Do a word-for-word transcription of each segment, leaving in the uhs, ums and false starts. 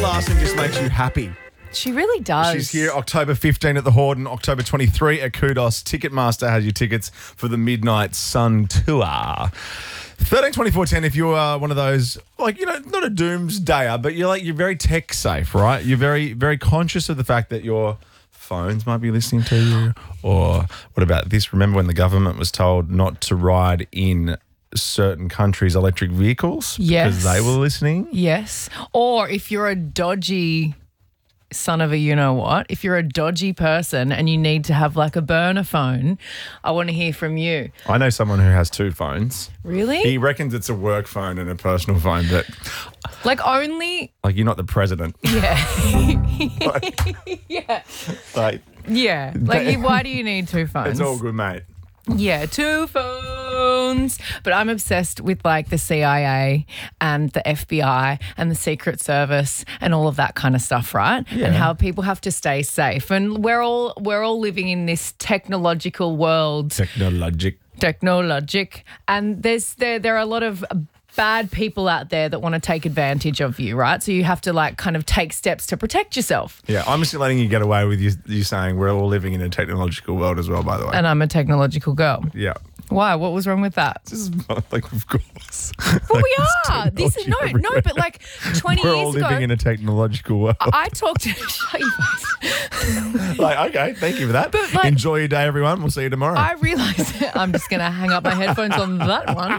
Larson just makes you happy. She really does. She's here October fifteenth at the Horden, October twenty-third at Kudos. Ticketmaster has your tickets for the Midnight Sun Tour. thirteen twenty-four ten, if you are one of those, like, you know, not a doomsdayer, but you're like, you're very tech safe, right? You're very, very conscious of the fact that your phones might be listening to you. Or what about this? Remember when the government was told not to ride in certain countries' electric vehicles? Yes. Because they were listening? Yes. Or if you're a dodgy son of a you-know-what, if you're a dodgy person and you need to have like a burner phone, I want to hear from you. I know someone who has two phones. Really? He reckons it's a work phone and a personal phone, but Like only... like you're not the president. Yeah. Like, yeah. like, Yeah. Like you, why do you need two phones? it's all good, mate. Yeah, two phones. But I'm obsessed with like the C I A and the F B I and the Secret Service and all of that kind of stuff, right? Yeah. And how people have to stay safe. And we're all we're all living in this technological world. Technologic. Technologic. And there's there there are a lot of bad people out there that want to take advantage of you, right? So you have to like kind of take steps to protect yourself. Yeah, I'm just letting you get away with you, you saying we're all living in a technological world as well, by the way. And I'm a technological girl. Yeah. Why? What was wrong with that? This is like, of course. Well, Like, we there's are. This is no, technology no, everywhere. but like twenty We're years all ago, living in a technological world. I talked to. Shut your face. Like, okay, thank you for that. But, like, Enjoy your day, everyone. We'll see you tomorrow. I realised I'm just going to hang up my headphones on that one.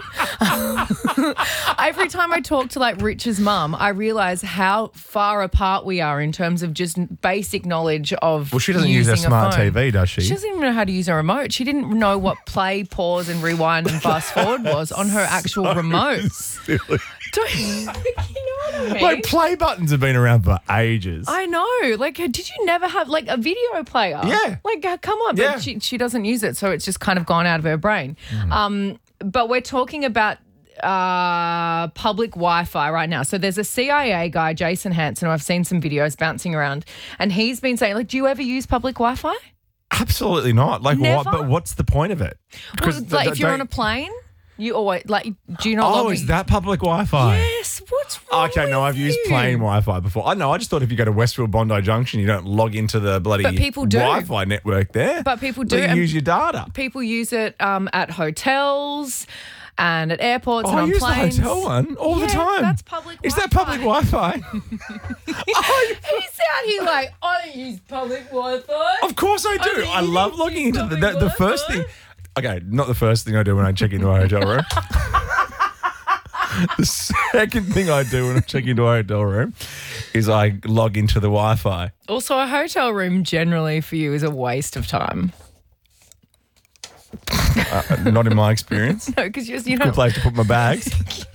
Every time I talk to like Rich's mum, I realise how far apart we are in terms of just basic knowledge of. well, she doesn't use a using smart phone. T V, does she? She doesn't even know how to use a remote. She didn't know what play, pause, and rewind and fast forward was on her actual remote. Silly. Don't, you know what I mean? Like, play buttons have been around for ages. I know. Like, did you never have like a video player? Yeah. Like, uh, come on. But Yeah. she, she doesn't use it, so it's just kind of gone out of her brain. Um, but we're talking about uh, public Wi-Fi right now. So there's a C I A guy, Jason Hansen, who I've seen some videos bouncing around, and he's been saying, like, do you ever use public Wi-Fi? Absolutely not. Like, Never? what? But what's the point of it? Well, th- like, th- if you're don't- on a plane, you always, like, do you not Oh, log is in? that public Wi-Fi? Yes. What's wrong Okay, no, with I've used you? plain Wi-Fi before. I know. I just thought if you go to Westfield Bondi Junction, you don't log into the bloody But people do. Wi-Fi network there. But people do, So you and- use your data. People use it um, at hotels and at airports Oh, and I on use planes. the hotel one all Yeah, the time. that's public Is that public Wi-Fi. Wi-Fi? oh, He's out here like, I don't use public Wi-Fi. of course I do. I mean, I you love use logging into the, public the, the first Wi-Fi? thing. Okay, not the first thing I do when I check into a hotel room. The second thing I do when I check into a hotel room is I log into the Wi-Fi. Also, a hotel room generally for you is a waste of time. Uh, not in my experience. No, because you're, you Good know, place to put my bags.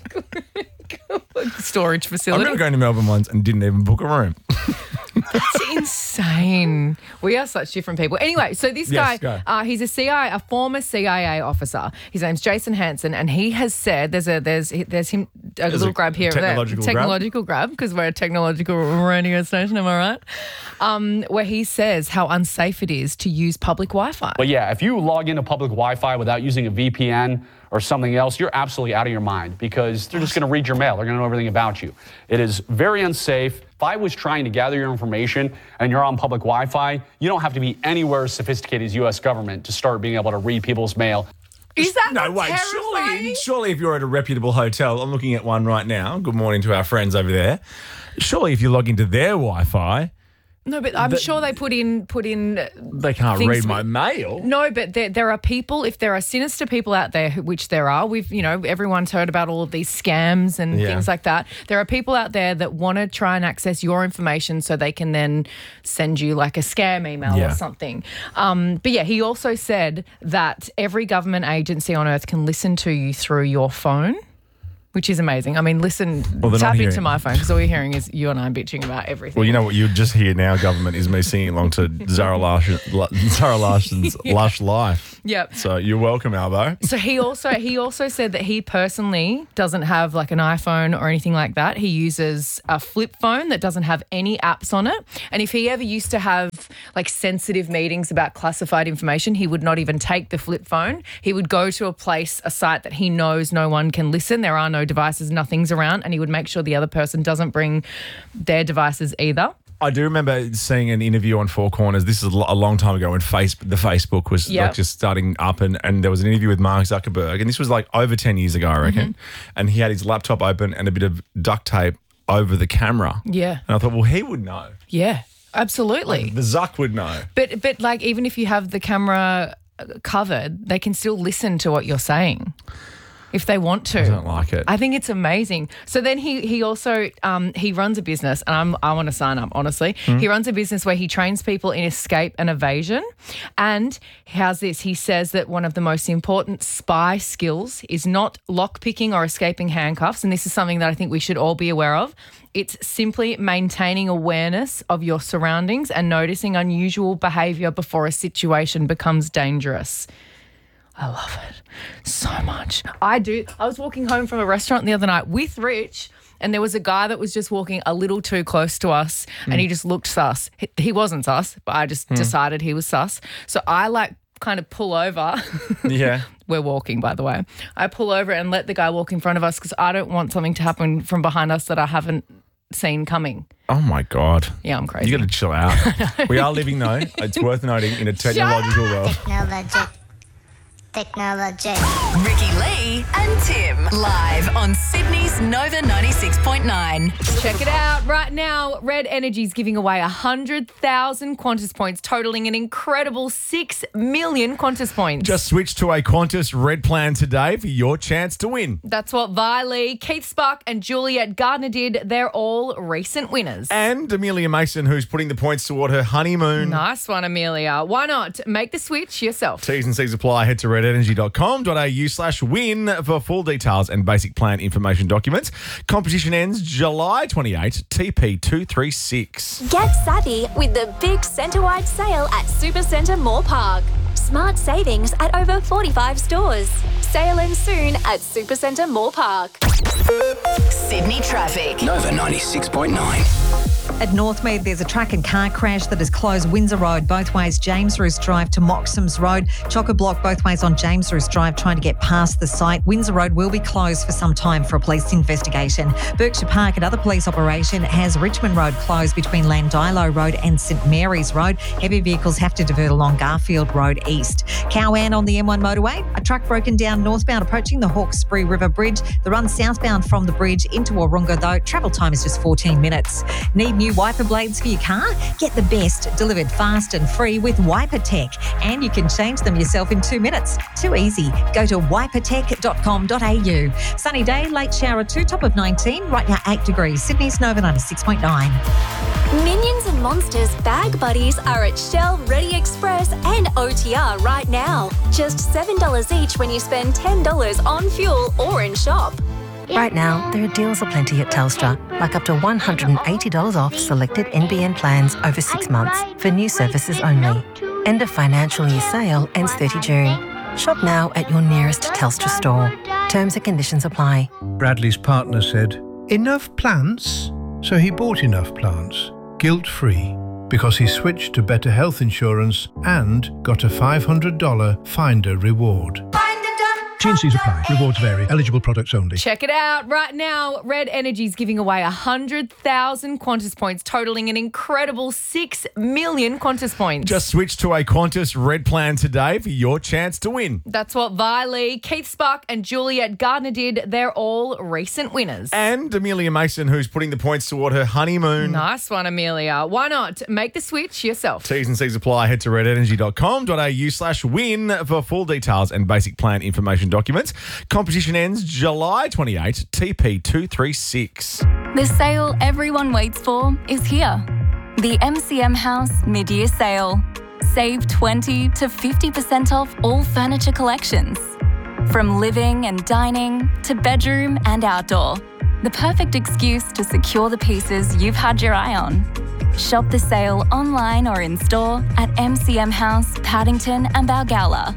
storage I facility. remember going to Melbourne once and didn't even book a room. That's insane. We are such different people. Anyway, so this Yes, guy, go. uh, he's a C I A, a former C I A officer. His name's Jason Hansen, and he has said there's a there's there's him a little a grab here, technological there, grab? technological grab because we're a technological radio station. Am I right? Um, where he says how unsafe it is to use public Wi-Fi. But yeah, if you log into public Wi-Fi without using a V P N or something else, you're absolutely out of your mind because they're just going to read your mail. They're going to know everything about you. It is very unsafe. If I was trying to gather your information and you're on public Wi-Fi, you don't have to be anywhere as sophisticated as U S government to start being able to read people's mail. Is that No, not wait, terrifying? surely, surely if you're at a reputable hotel, I'm looking at one right now. Good morning to our friends over there. Surely if you log into their Wi-Fi, No, but I'm sure they put in put in. they can't Things read we- my mail. No, but there, there are people, if there are sinister people out there, who- which there are, we've, you know, everyone's heard about all of these scams and Yeah. things like that. There are people out there that want to try and access your information so they can then send you like a scam email Yeah. or something. Um, but yeah, he also said that every government agency on earth can listen to you through your phone. Which is amazing. I mean, listen, Well, they're not tap into hearing- my phone because all you're hearing is you and I bitching about everything. Well, you know what you just hear now, government, is me singing along to Zara, Larson, Zara Larson's Lush Life. Yep. So you're welcome, Albo. So he also he also said that he personally doesn't have like an iPhone or anything like that. He uses a flip phone that doesn't have any apps on it. And if he ever used to have like sensitive meetings about classified information, he would not even take the flip phone. He would go to a place, a site that he knows no one can listen. There are no no devices, nothing's around, and he would make sure the other person doesn't bring their devices either. I do remember seeing an interview on Four Corners. This is a lo- a long time ago when face, the Facebook was Yep. like just starting up, and, and there was an interview with Mark Zuckerberg, and this was like over ten years ago, I reckon. Mm-hmm. And he had his laptop open and a bit of duct tape over the camera. Yeah. And I thought, well, he would know. Yeah, absolutely. The Zuck would know. But but like even if you have the camera covered, they can still listen to what you're saying if they want to. I don't like it. I think it's amazing. So then he he also um, he runs a business, and I'm, I want to sign up, honestly. Hmm. He runs a business where he trains people in escape and evasion. And how's this? He says that one of the most important spy skills is not lockpicking or escaping handcuffs. And this is something that I think we should all be aware of. It's simply maintaining awareness of your surroundings and noticing unusual behaviour before a situation becomes dangerous. I love it so much. I do. I was walking home from a restaurant the other night with Rich, and there was a guy that was just walking a little too close to us, and he just looked sus. He, he wasn't sus, but I just decided he was sus. So I like kind of pull over. Yeah. We're walking, by the way. I pull over and let the guy walk in front of us because I don't want something to happen from behind us that I haven't seen coming. Oh, my God. Yeah, I'm crazy. You got to chill out. We are living, though, it's worth noting, in a technological world. Technologic. Technology. Ricky Lee and Tim live on Sydney's Nova ninety-six point nine. Check it out right now. Red Energy's giving away one hundred thousand Qantas points, totaling an incredible six million Qantas points. Just switch to a Qantas Red plan today for your chance to win. That's what Vi Lee, Keith Spark and Juliet Gardner did. They're all recent winners. And Amelia Mason, who's putting the points toward her honeymoon. Nice one, Amelia. Why not? Make the switch yourself. T's and C's apply. Head to red energy dot com dot a u slash win for full details and basic plan information documents. Competition ends July twenty-eighth, T P two three six. Get savvy with the big centre-wide sale at Supercentre Moore Park. Smart savings at over forty-five stores. Sale ends soon at Supercentre Moore Park. Sydney traffic. Nova ninety-six point nine. At Northmead, there's a truck and car crash that has closed Windsor Road both ways, James Roos Drive to Moxham's Road. Chock-a-block both ways on James Roos Drive trying to get past the site. Windsor Road will be closed for some time for a police investigation. Berkshire Park, another police operation, has Richmond Road closed between Landilo Road and St Mary's Road. Heavy vehicles have to divert along Garfield Road East. Cowan on the M one motorway, a truck broken down northbound approaching the Hawkesbury River Bridge. The run southbound from the bridge into Warunga, though, travel time is just fourteen minutes. Need new wiper blades for your car? Get the best delivered fast and free with Wiper Tech, and you can change them yourself in two minutes. Too easy. Go to wiper tech dot com dot a u. Sunny day, late shower two, top of nineteen, right now eight degrees. Sydney's Nova ninety-six point nine. Minions and Monsters bag buddies are at Shell Ready Express and O T R right now. Just seven dollars each when you spend ten dollars on fuel or in shop. Right now, there are deals aplenty at Telstra, like up to one hundred eighty dollars off selected N B N plans over six months for new services only. End of financial year sale ends thirtieth of June. Shop now at your nearest Telstra store. Terms and conditions apply. Bradley's partner said, "Enough plants?" So he bought enough plants, guilt-free, because he switched to better health insurance and got a five hundred dollars Finder reward. T and C's apply. Rewards vary. Eligible products only. Check it out right now. Red Energy's giving away one hundred thousand Qantas points, totaling an incredible six million Qantas points. Just switch to a Qantas Red plan today for your chance to win. That's what Vi Lee, Keith Spark and Juliet Gardner did. They're all recent winners. And Amelia Mason, who's putting the points toward her honeymoon. Nice one, Amelia. Why not? Make the switch yourself. T's and C's apply. Head to red energy dot com dot a u slash win for full details and basic plan information documents. Competition ends July twenty-eighth, T P two three six. The sale everyone waits for is here. The M C M House Mid-Year Sale. Save twenty to fifty percent off all furniture collections. From living and dining to bedroom and outdoor. The perfect excuse to secure the pieces you've had your eye on. Shop the sale online or in store at M C M House, Paddington and Balgowlah.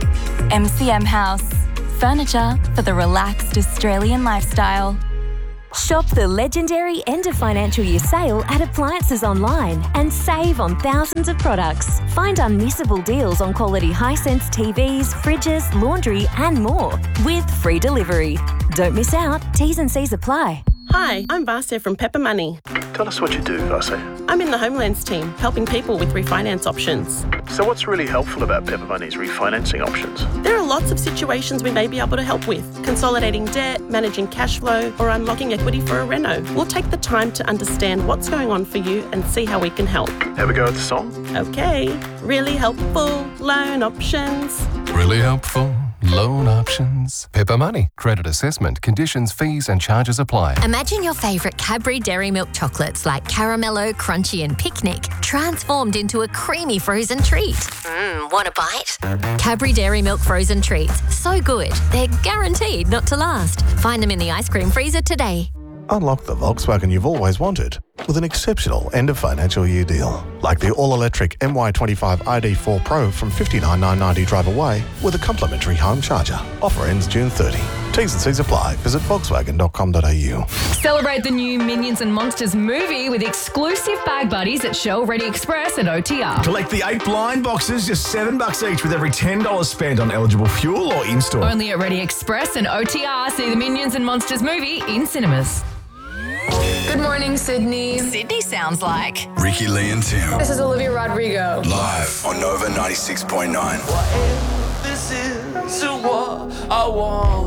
M C M House. Furniture for the relaxed Australian lifestyle. Shop the legendary end of financial year sale at Appliances Online and save on thousands of products. Find unmissable deals on quality Hisense T Vs, fridges, laundry and more with free delivery. Don't miss out. T's and C's apply. Hi, I'm Vasya from Pepper Money. Tell us what you do, Vasya. I'm in the Homelands team, helping people with refinance options. So what's really helpful about Pepper Money's refinancing options? There are lots of situations we may be able to help with. Consolidating debt, managing cash flow, or unlocking equity for a reno. We'll take the time to understand what's going on for you and see how we can help. Have a go at the song? Okay. Really helpful loan options. Really helpful loan options. Pepper Money. Credit assessment, conditions, fees and charges apply. Imagine your favourite Cadbury Dairy Milk chocolates like Caramello, Crunchy and Picnic transformed into a creamy frozen treat. Mmm, want a bite? Cadbury Dairy Milk frozen treats. So good, they're guaranteed not to last. Find them in the ice cream freezer today. Unlock the Volkswagen you've always wanted with an exceptional end of financial year deal. Like the all-electric M Y twenty-five I D four Pro from fifty-nine thousand nine hundred ninety drive away with a complimentary home charger. Offer ends June thirtieth. T's and C's apply. Visit volkswagen dot com dot a u. Celebrate the new Minions and Monsters movie with exclusive bag buddies at Shell, Ready Express and O T R. Collect the eight blind boxes, just seven bucks each with every ten dollars spent on eligible fuel or in-store. Only at Ready Express and O T R. See the Minions and Monsters movie in cinemas. Good morning, Sydney. Sydney sounds like Ricky Lee and Tim. This is Olivia Rodrigo. Live on Nova ninety-six point nine. This is what I want.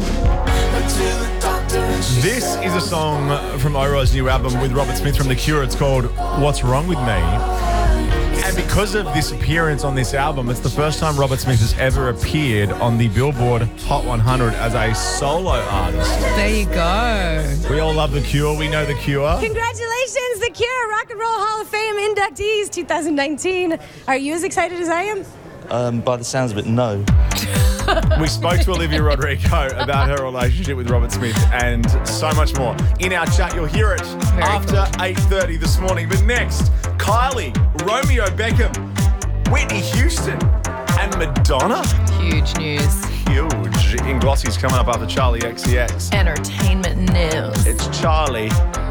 This is a song from Oro's new album with Robert Smith from The Cure. It's called What's Wrong With Me? And because of this appearance on this album, it's the first time Robert Smith has ever appeared on the Billboard Hot one hundred as a solo artist. There you go. We all love The Cure. We know The Cure. Congratulations, The Cure, Rock and Roll Hall of Fame inductees twenty nineteen. Are you as excited as I am? Um, by the sounds of it, no. We spoke to Olivia Rodrigo about her relationship with Robert Smith and so much more. In our chat, you'll hear it Very after cool. eight thirty this morning. But next, Kylie, Romeo Beckham, Whitney Houston, and Madonna. Huge news. Huge. In Glossy's coming up after Charlie X C X. Entertainment news. It's Charlie